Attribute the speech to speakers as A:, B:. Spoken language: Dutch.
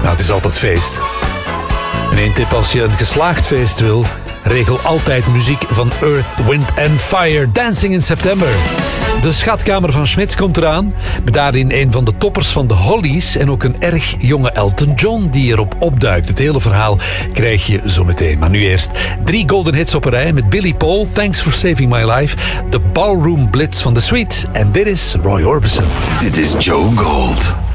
A: Nou, het is altijd feest. En één tip als je een geslaagd feest wil, regel altijd muziek van Earth, Wind and Fire. Dancing in September. De schatkamer van Smits komt eraan. Met daarin een van de toppers van de Hollies en ook een erg jonge Elton John die erop opduikt. Het hele verhaal krijg je zo meteen. Maar nu eerst 3 golden hits op een rij met Billy Paul, Thanks for Saving My Life, de Ballroom Blitz van The Sweet en dit is Roy Orbison.
B: Dit is Joe Gold.